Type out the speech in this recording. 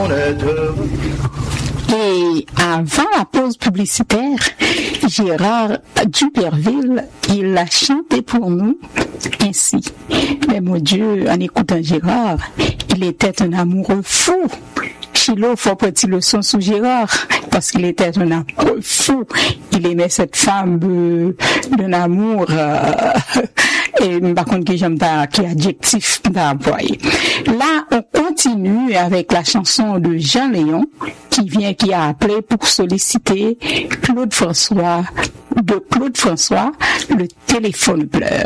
Et avant la pause publicitaire, Gérard Duperville, il a chanté pour nous ainsi. Mais mon Dieu, en écoutant Gérard, il était un amoureux fou. Chilo, faut petit leçon sur Gérard, parce qu'il était un amoureux fou. Il aimait cette femme d'un amour, et par contre que j'aime pas, qui adjectif d'employer. Là, on continue avec la chanson de Jean Léon, qui a appelé pour solliciter Claude François, le téléphone pleure.